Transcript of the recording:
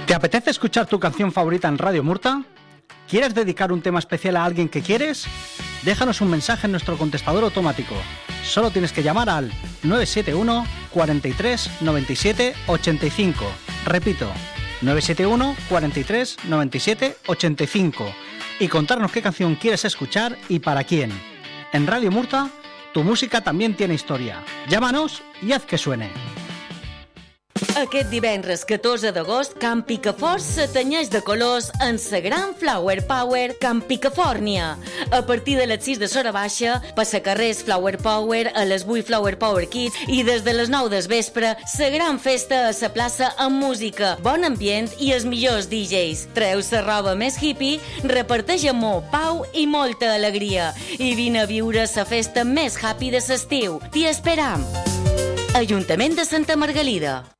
¿Te apetece escuchar tu canción favorita en Radio Murta? ¿Quieres dedicar un tema especial a alguien que quieres? Déjanos un mensaje en nuestro contestador automático. Solo tienes que llamar al 971 43 97 85. Repito, 971 43 97 85. Y contarnos qué canción quieres escuchar y para quién. En Radio Murta, tu música también tiene historia. Llámanos y haz que suene. Aquest divendres 14 d'agost, Camp Picafort se tenyeix de colors en la gran Flower Power Camp Picafòrnia. A partir de les 6 de l'hora baixa, passa carrers Flower Power, a les 8 Flower Power Kids i des de les 9 del vespre, la gran festa a la plaça amb música, bon ambient i els millors DJs. Treu la roba més hippie, reparteix amor, pau i molta alegria. I vine a viure la festa més happy de l'estiu. T'hi esperam! Ajuntament de Santa Margalida.